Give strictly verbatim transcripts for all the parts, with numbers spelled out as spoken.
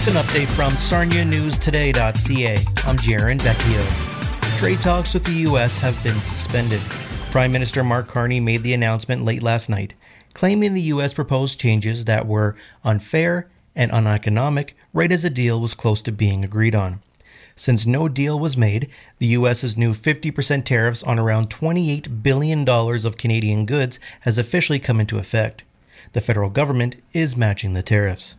with an update from Sarnia News Today dot C A. I'm Jaron Vecchio. Trade talks with the U S have been suspended. Prime Minister Mark Carney made the announcement late last night, claiming the U S proposed changes that were unfair and uneconomic right as a deal was close to being agreed on. Since no deal was made, the U S's new fifty percent tariffs on around twenty-eight billion dollars of Canadian goods has officially come into effect. The federal government is matching the tariffs.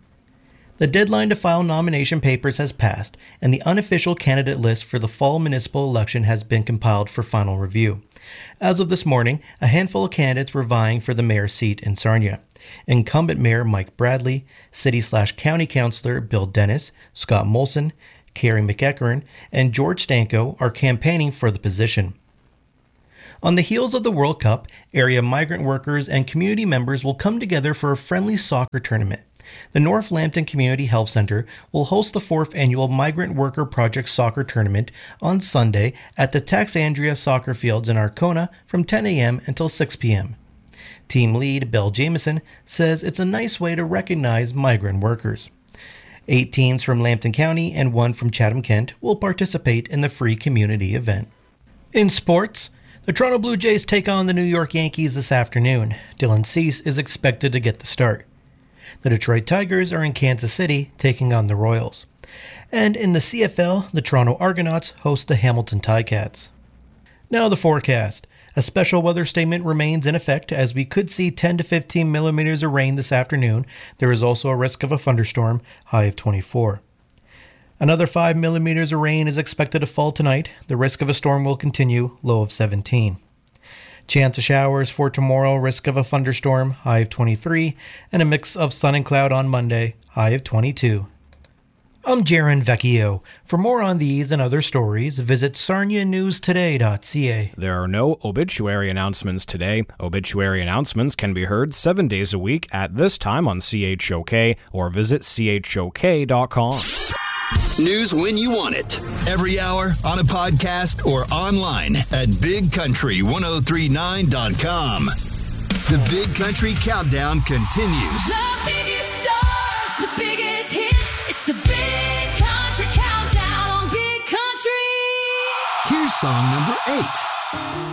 The deadline to file nomination papers has passed, and the unofficial candidate list for the fall municipal election has been compiled for final review. As of this morning, a handful of candidates were vying for the mayor's seat in Sarnia. Incumbent Mayor Mike Bradley, City-slash-County Councillor Bill Dennis, Scott Molson, Carrie McEachern, and George Stanko are campaigning for the position. On the heels of the World Cup, area migrant workers and community members will come together for a friendly soccer tournament. The North Lambton Community Health Center will host the fourth annual Migrant Worker Project Soccer Tournament on Sunday at the Taxandria Soccer Fields in Arkona from ten a.m. until six p.m. Team lead Bill Jameson says it's a nice way to recognize migrant workers. Eight teams from Lambton County and one from Chatham-Kent will participate in the free community event. In sports, the Toronto Blue Jays take on the New York Yankees this afternoon. Dylan Cease is expected to get the start. The Detroit Tigers are in Kansas City taking on the Royals. And in the C F L, the Toronto Argonauts host the Hamilton Ticats. Now the forecast. A special weather statement remains in effect as we could see ten to fifteen millimeters of rain this afternoon. There is also a risk of a thunderstorm, high of twenty-four. Another five millimeters of rain is expected to fall tonight. The risk of a storm will continue, low of seventeen. Chance of showers for tomorrow, risk of a thunderstorm, high of twenty-three, and a mix of sun and cloud on Monday, high of twenty-two. I'm Jaron Vecchio. For more on these and other stories, visit Sarnia News Today dot C A. There are no obituary announcements today. Obituary announcements can be heard seven days a week at this time on C H O K or visit C H O K dot com. News when you want it. Every hour, on a podcast, or online at big country ten thirty-nine dot com. The Big Country Countdown continues. The biggest stars, the biggest hits. It's the Big Country Countdown on Big Country. Here's song number eight.